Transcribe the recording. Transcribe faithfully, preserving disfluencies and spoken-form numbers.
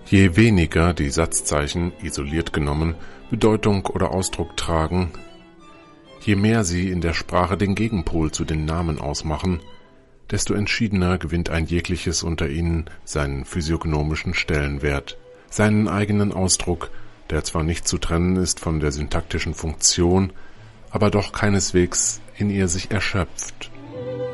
Je weniger die Satzzeichen, isoliert genommen, Bedeutung oder Ausdruck tragen, je mehr sie in der Sprache den Gegenpol zu den Namen ausmachen, desto entschiedener gewinnt ein jegliches unter ihnen seinen physiognomischen Stellenwert, seinen eigenen Ausdruck, der zwar nicht zu trennen ist von der syntaktischen Funktion, aber doch keineswegs in ihr sich erschöpft.